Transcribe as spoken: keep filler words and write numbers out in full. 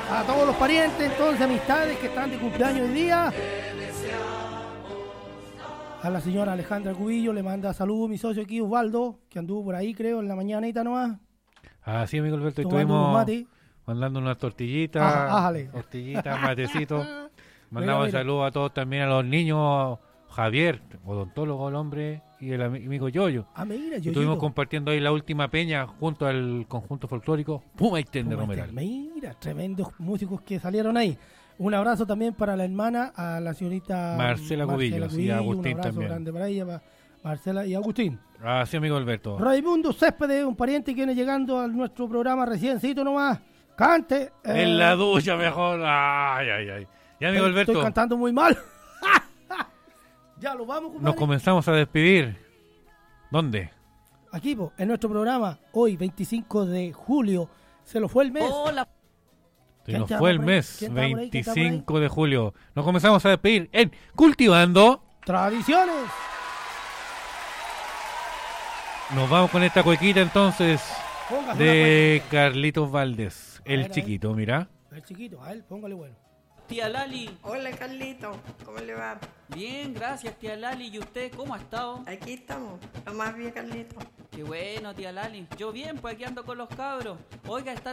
A todos los parientes, entonces, amistades que están de cumpleaños hoy día. A la señora Alejandra Cubillo le manda saludos mi socio aquí, Osvaldo, que anduvo por ahí, creo, en la mañanita nomás. Ah, sí, amigo Alberto, Tomando estuvimos un mate. mandando unas tortillitas, Ajá, ájale. tortillitas, matecitos. Mira, Mandamos mira. saludos a todos, también a los niños, Javier, odontólogo el hombre, y el ami- amigo Yoyo. Ah, mira, yo Estuvimos compartiendo ahí la última peña junto al conjunto folclórico Puma Iten de Romeral. Mira, tremendos músicos que salieron ahí. Un abrazo también para la hermana, a la señorita Marcela Cubillo, sí, y a Agustín un abrazo también. grande para ella, para Marcela y Agustín. Ah, sí, amigo Alberto. Raimundo Céspedes, un pariente que viene llegando a nuestro programa reciencito nomás. Cante. eh, En la ducha mejor. Ay, ay, ay. Ya, amigo estoy, Alberto, Estoy cantando muy mal. Ya lo vamos, nos compadre. comenzamos a despedir. ¿Dónde? Aquí, po, en nuestro programa, hoy, veinticinco de julio, se lo fue el mes. Hola. Se ¿Quién nos está fue el por ahí? mes, ¿Quién está por ahí? ¿Quién está por ahí? veinticinco de julio. Nos comenzamos a despedir en Cultivando. Tradiciones. Nos vamos con esta cuequita entonces Póngase de una Carlitos Valdés, A el ver, a ver. chiquito, mira. cueca. El chiquito, a él, póngale bueno. Tía Lali. Hola Carlito, ¿cómo le va? Bien, gracias, tía Lali. ¿Y usted cómo ha estado? Aquí estamos, lo más bien Carlito. Qué bueno, tía Lali. Yo bien, pues aquí ando con los cabros. Oiga, está